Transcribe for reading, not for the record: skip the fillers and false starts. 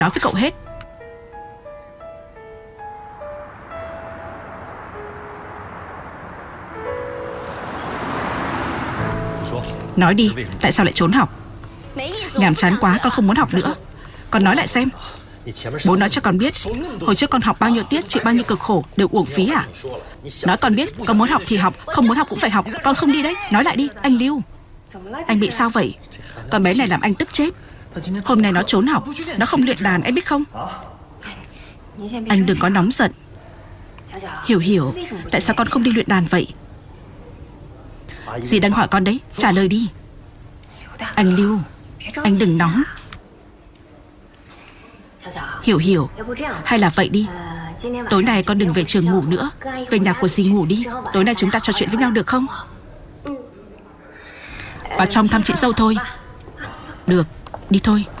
nói với cậu hết. Nói đi, tại sao lại trốn học? Nhàm chán quá, con không muốn học nữa. Con nói lại xem. Bố nói cho con biết, hồi trước con học bao nhiêu tiết, chịu bao nhiêu cực khổ đều uổng phí à? Nói con biết, con muốn học thì học, không muốn học cũng phải học. Con không đi đấy. Nói lại đi, anh Lưu. Anh bị sao vậy? Con bé này làm anh tức chết. Hôm nay nó trốn học, nó không luyện đàn, em biết không? Anh đừng có nóng giận. Hiểu, tại sao con không đi luyện đàn vậy? Dì đang hỏi con đấy, trả lời đi. Anh Lưu, anh đừng nóng. Hiểu, hay là vậy đi. Tối nay con đừng về trường ngủ nữa, về nhà của dì ngủ đi. Tối nay chúng ta trò chuyện với nhau được không? Vào trong thăm chị dâu thôi. Được, đi thôi.